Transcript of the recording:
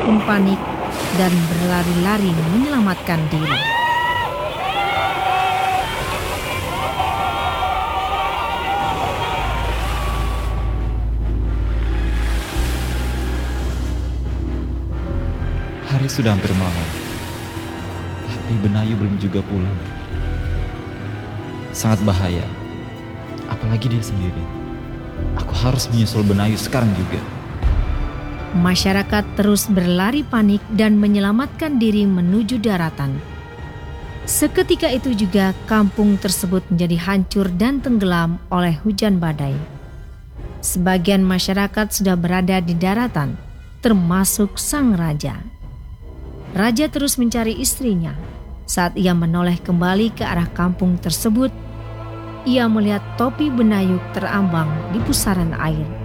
pun panik dan berlari-lari menyelamatkan diri. Hari sudah hampir malam, tapi Benayu belum juga pulang. Sangat bahaya, apalagi dia sendiri. Aku harus menyusul Benayu sekarang juga. Masyarakat terus berlari panik dan menyelamatkan diri menuju daratan. Seketika itu juga kampung tersebut menjadi hancur dan tenggelam oleh hujan badai. Sebagian masyarakat sudah berada di daratan, termasuk sang raja. Raja terus mencari istrinya. Saat ia menoleh kembali ke arah kampung tersebut, ia melihat topi Benayu terambang di pusaran air.